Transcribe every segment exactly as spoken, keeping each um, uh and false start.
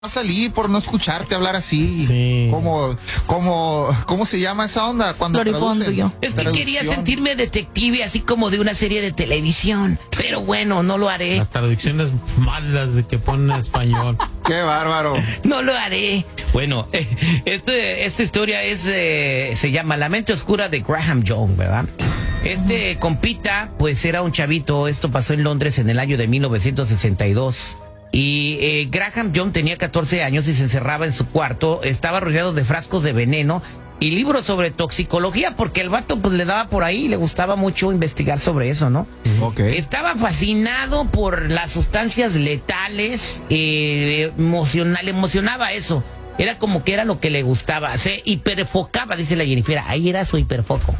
a salir por no escucharte hablar así. Sí. ¿Cómo, cómo, ¿Cómo se llama esa onda? Cuando traducen? yo. Es que quería sentirme detective, así como de una serie de televisión. Pero bueno, no lo haré. Las traducciones malas de que ponen en español. ¡Qué bárbaro! No lo haré. Bueno, eh, este, esta historia es eh, se llama La mente oscura de Graham Young, ¿verdad? Este compita, pues era un chavito. Esto pasó en Londres en el año de mil novecientos sesenta y dos. Y eh, Graham Young tenía catorce años y se encerraba en su cuarto. Estaba rodeado de frascos de veneno y libros sobre toxicología, porque el vato pues le daba por ahí, le gustaba mucho investigar sobre eso, ¿no? Ok. Estaba fascinado por las sustancias letales, eh, emocional, le emocionaba eso. Era como que era lo que le gustaba. Se hiperfocaba, dice la Jennifer. Ahí era su hiperfoco.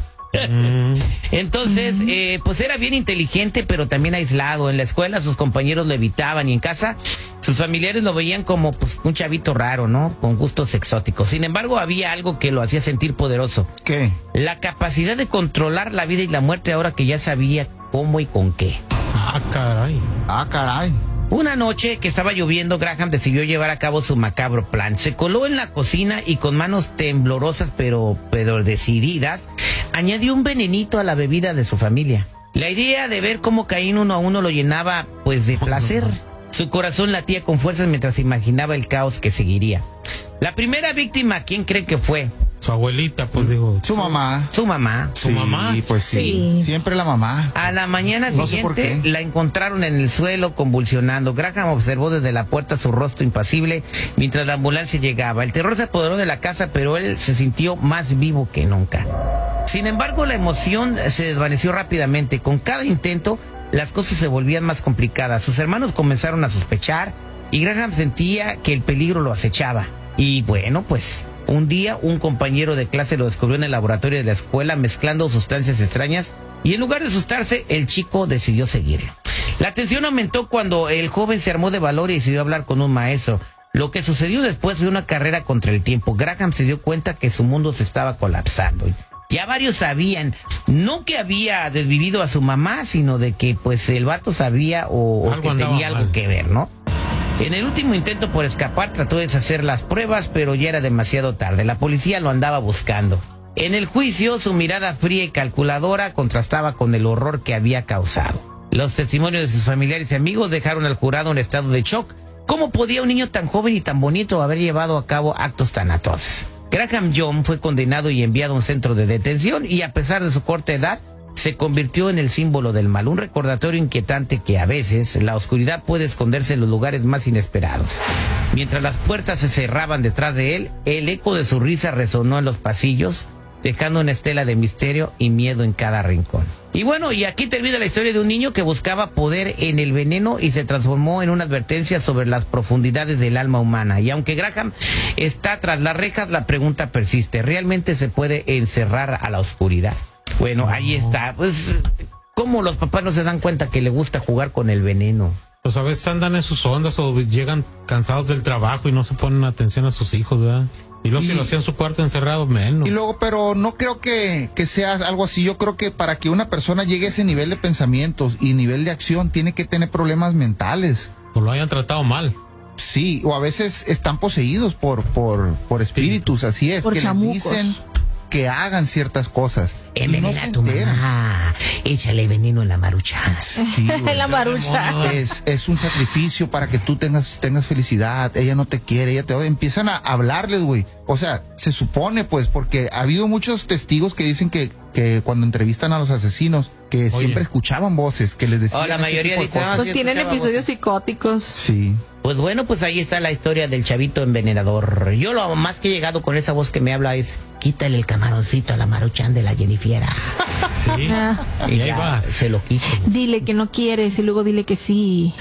Entonces, eh, pues era bien inteligente, pero también aislado. En la escuela sus compañeros lo evitaban y en casa sus familiares lo veían como pues un chavito raro, ¿no? Con gustos exóticos. Sin embargo, había algo que lo hacía sentir poderoso. ¿Qué? La capacidad de controlar la vida y la muerte ahora que ya sabía cómo y con qué. Ah, caray. Ah, caray. Una noche que estaba lloviendo, Graham decidió llevar a cabo su macabro plan. Se coló en la cocina y con manos temblorosas pero, pero decididas, añadió un venenito a la bebida de su familia. La idea de ver cómo caían uno a uno lo llenaba pues de placer. Su corazón latía con fuerzas mientras imaginaba el caos que seguiría. La primera víctima, ¿quién cree que fue? Su abuelita, pues digo. Su mamá. Su mamá. ¿Su Sí, mamá? pues sí. Sí. Siempre la mamá. A la mañana No sé por siguiente qué. la encontraron en el suelo convulsionando. Graham observó desde la puerta su rostro impasible mientras la ambulancia llegaba. El terror se apoderó de la casa, pero él se sintió más vivo que nunca. Sin embargo, la emoción se desvaneció rápidamente. Con cada intento, las cosas se volvían más complicadas. Sus hermanos comenzaron a sospechar y Graham sentía que el peligro lo acechaba. Y bueno, pues un día un compañero de clase lo descubrió en el laboratorio de la escuela mezclando sustancias extrañas y en lugar de asustarse, el chico decidió seguirlo. La tensión aumentó cuando el joven se armó de valor y decidió hablar con un maestro. Lo que sucedió después fue una carrera contra el tiempo. Graham se dio cuenta que su mundo se estaba colapsando. Ya varios sabían, no que había desvivido a su mamá, sino de que pues el vato sabía o, o Algo que andaba tenía algo mal. que ver, ¿no? En el último intento por escapar trató de deshacer las pruebas, pero ya era demasiado tarde. La policía lo andaba buscando. En el juicio, su mirada fría y calculadora contrastaba con el horror que había causado. Los testimonios de sus familiares y amigos dejaron al jurado en estado de shock. ¿Cómo podía un niño tan joven y tan bonito haber llevado a cabo actos tan atroces? Graham Young fue condenado y enviado a un centro de detención y a pesar de su corta edad, se convirtió en el símbolo del mal, un recordatorio inquietante que a veces la oscuridad puede esconderse en los lugares más inesperados. Mientras las puertas se cerraban detrás de él, el eco de su risa resonó en los pasillos, dejando una estela de misterio y miedo en cada rincón. Y bueno, y aquí termina la historia de un niño que buscaba poder en el veneno y se transformó en una advertencia sobre las profundidades del alma humana. Y aunque Graham está tras las rejas, la pregunta persiste: ¿realmente se puede encerrar a la oscuridad? Bueno, ahí está. Pues, ¿cómo los papás no se dan cuenta que le gusta jugar con el veneno? Pues a veces andan en sus ondas o llegan cansados del trabajo y no se ponen atención a sus hijos, ¿verdad? Y luego si Y- lo hacían en su cuarto encerrado, menos. Y luego, pero no creo que, que sea algo así. Yo creo que para que una persona llegue a ese nivel de pensamientos y nivel de acción, tiene que tener problemas mentales. O lo hayan tratado mal. Sí, o a veces están poseídos por, por, por espíritus, así es, Por que chamucos. les dicen que hagan ciertas cosas. Y no Envenena se a tu enteran. mamá, échale veneno en la marucha. Sí, güey. La marucha. Es, es un sacrificio para que tú tengas, tengas felicidad. Ella no te quiere, ella te odia. Empiezan a hablarles, güey. O sea, se supone, pues, porque ha habido muchos testigos que dicen que, que cuando entrevistan a los asesinos, que siempre escuchaban voces, que les decían. Oh, la ese mayoría tipo de dice, cosas. ah, Pues sí, tienen escuchaba episodios voces. psicóticos. Sí. Pues bueno, pues ahí está la historia del chavito envenenador. Yo lo más que he llegado con esa voz que me habla es: quítale el camaroncito a la maruchan de la Jennifer. Sí. Ah. Y ahí ya vas. se lo quito. Dile que no quieres y luego dile que sí.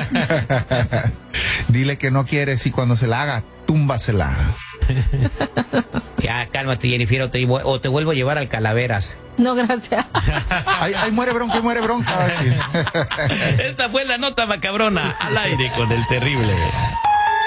Dile que no quieres y cuando se la haga, túmbasela. Ya, cálmate, Jennifer, o te, o te vuelvo a llevar al Calaveras. No, gracias. Ay, ay, muere bronca, muere bronca. va a decir. Esta fue la nota macabrona al aire con el terrible.